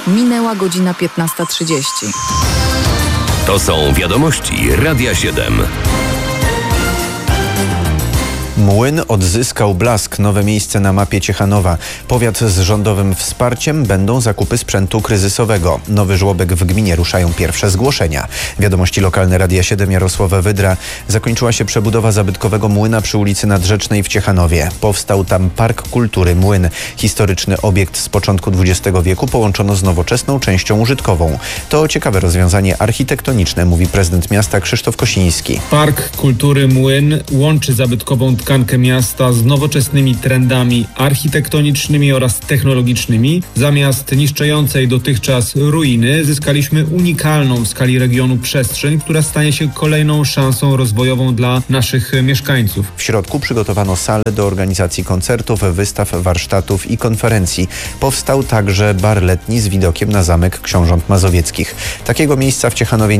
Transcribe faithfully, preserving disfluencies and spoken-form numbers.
Minęła godzina piętnasta trzydzieści. To są wiadomości Radia siedem. Młyn odzyskał blask. Nowe miejsce na mapie Ciechanowa. Powiat z rządowym wsparciem będą zakupy sprzętu kryzysowego. Nowy żłobek w gminie, ruszają pierwsze zgłoszenia. Wiadomości lokalne Radia siedem, Jarosława Wydra. Zakończyła się przebudowa zabytkowego młyna przy ulicy Nadrzecznej w Ciechanowie. Powstał tam Park Kultury Młyn. Historyczny obiekt z początku dwudziestego wieku połączono z nowoczesną częścią użytkową. To ciekawe rozwiązanie architektoniczne, mówi prezydent miasta Krzysztof Kosiński. Park Kultury Młyn łączy zabytkową tkankę miasta z nowoczesnymi trendami architektonicznymi oraz technologicznymi. Zamiast niszczącej dotychczas ruiny zyskaliśmy unikalną w skali regionu przestrzeń, która stanie się kolejną szansą rozwojową dla naszych mieszkańców. W środku przygotowano salę do organizacji koncertów, wystaw, warsztatów i konferencji. Powstał także bar letni z widokiem na Zamek Książąt Mazowieckich. Takiego miejsca w Ciechanowie